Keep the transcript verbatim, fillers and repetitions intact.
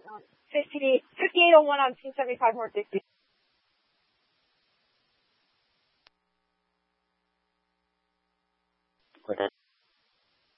fifty, fifty-eight oh one on two seventy-five North Dixie. Okay.